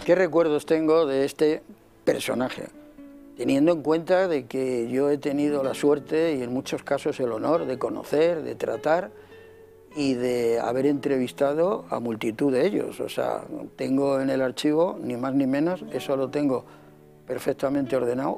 ¿Qué recuerdos tengo de este personaje? Teniendo en cuenta de que yo he tenido la suerte y en muchos casos el honor de conocer, de tratar y de haber entrevistado a multitud de ellos. O sea, tengo en el archivo, ni más ni menos, eso lo tengo perfectamente ordenado,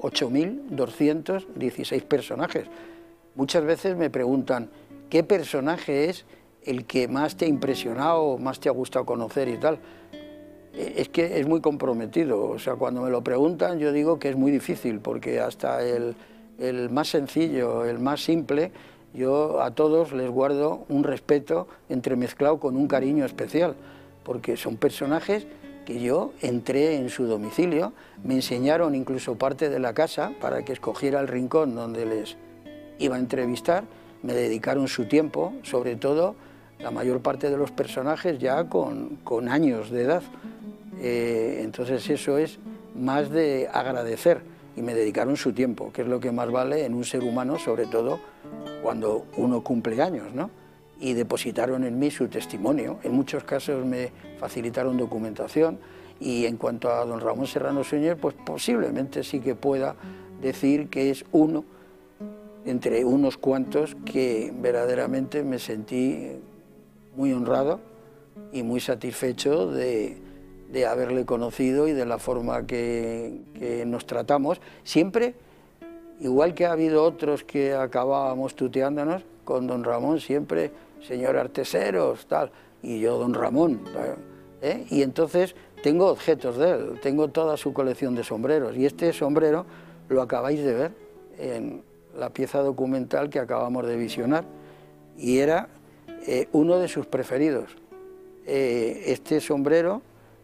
8.216 personajes. Muchas veces me preguntan, ¿qué personaje es el que más te ha impresionado, más te ha gustado conocer y tal? Es que es muy comprometido, o sea, cuando me lo preguntan yo digo que es muy difícil, porque hasta el más sencillo, el más simple, yo a todos les guardo un respeto entremezclado con un cariño especial, porque son personajes que yo entré en su domicilio, me enseñaron incluso parte de la casa para que escogiera el rincón donde les iba a entrevistar, me dedicaron su tiempo, sobre todo la mayor parte de los personajes ya con años de edad. Entonces eso es más de agradecer, y me dedicaron su tiempo, que es lo que más vale en un ser humano, sobre todo cuando uno cumple años, ¿no? Y depositaron en mí su testimonio. En muchos casos me facilitaron documentación, y en cuanto a don Ramón Serrano Suñer, pues posiblemente sí que pueda decir que es uno entre unos cuantos que verdaderamente me sentí muy honrado y muy satisfecho de haberle conocido y de la forma que nos tratamos. Siempre, igual que ha habido otros que acabábamos tuteándonos, con don Ramón siempre, señor Arteseros, tal, y yo don Ramón, ¿eh? Y entonces tengo objetos de él, tengo toda su colección de sombreros, y este sombrero lo acabáis de ver en la pieza documental que acabamos de visionar, y era uno de sus preferidos. Este sombrero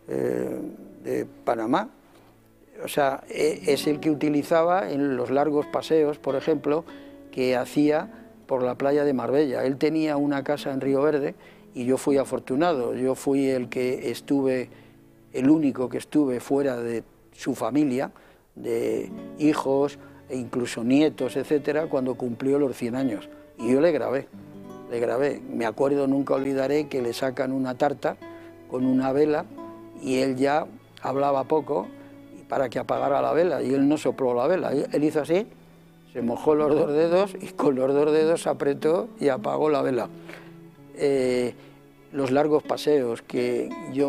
de Panamá, o sea, es el que utilizaba en los largos paseos, por ejemplo, que hacía por la playa de Marbella. Él tenía una casa en Río Verde y yo fui afortunado, yo fui el único que estuve fuera de su familia, de hijos e incluso nietos, etcétera, cuando cumplió los 100 años. Y yo le grabé. Me acuerdo, nunca olvidaré, que le sacan una tarta con una vela y él ya hablaba poco para que apagara la vela, y él no sopló la vela, él hizo así, se mojó los dos dedos y con los dos dedos apretó y apagó la vela. Los largos paseos que yo